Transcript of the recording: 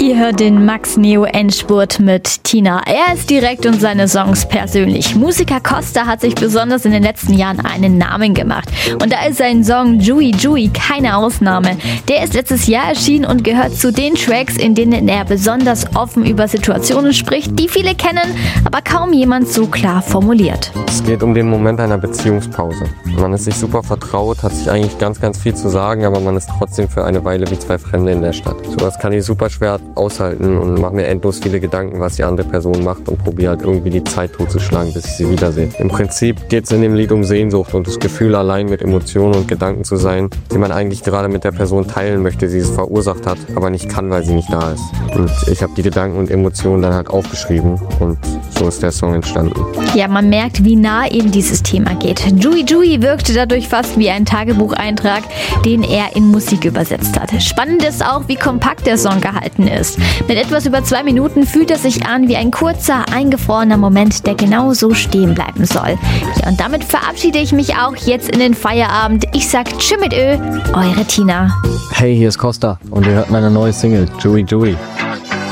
Ihr hört den Max Neo Endspurt mit Tina. Er ist direkt und seine Songs persönlich. Musiker Costa hat sich besonders in den letzten Jahren einen Namen gemacht. Und da ist sein Song Jui Jui keine Ausnahme. Der ist letztes Jahr erschienen und gehört zu den Tracks, in denen er besonders offen über Situationen spricht, die viele kennen, aber kaum jemand so klar formuliert. Es geht um den Moment einer Beziehungspause. Man ist sich super vertraut, hat sich eigentlich ganz viel zu sagen, aber man ist trotzdem für eine Weile wie zwei Fremde in der Stadt. Sowas kann ich super schwer aushalten und mache mir endlos viele Gedanken, was die andere Person macht und probiere halt irgendwie die Zeit totzuschlagen, bis ich sie wiedersehe. Im Prinzip geht es in dem Lied um Sehnsucht und das Gefühl, allein mit Emotionen und Gedanken zu sein, die man eigentlich gerade mit der Person teilen möchte, die es verursacht hat, aber nicht kann, weil sie nicht da ist. Und ich habe die Gedanken und Emotionen dann halt aufgeschrieben und so ist der Song entstanden. Ja, man merkt, wie nah ihm dieses Thema geht. Jui Jui wirkte dadurch fast wie ein Tagebucheintrag, den er in Musik übersetzt hat. Spannend ist auch, wie kompakt der Song gehalten ist. Mit etwas über 2 Minuten fühlt er sich an wie ein kurzer, eingefrorener Moment, der genau so stehen bleiben soll. Ja, und damit verabschiede ich mich auch jetzt in den Feierabend. Ich sag Tschüss mit Ö, eure Tina. Hey, hier ist Costa und ihr hört meine neue Single, Jui Jui.